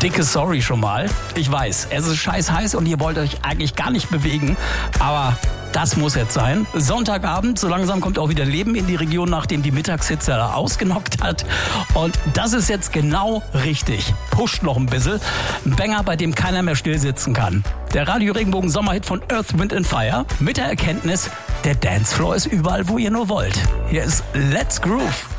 dicke Sorry schon mal. Ich weiß, es ist scheiß heiß und ihr wollt euch eigentlich gar nicht bewegen, aber das muss jetzt sein. Sonntagabend, so langsam kommt auch wieder Leben in die Region, nachdem die Mittagshitze da ausgenockt hat. Und das ist jetzt genau richtig. Pusht noch ein bisschen. Ein Banger, bei dem keiner mehr still sitzen kann. Der Radio Regenbogen Sommerhit von Earth, Wind & Fire mit der Erkenntnis, der Dancefloor ist überall, wo ihr nur wollt. Hier ist Let's Groove.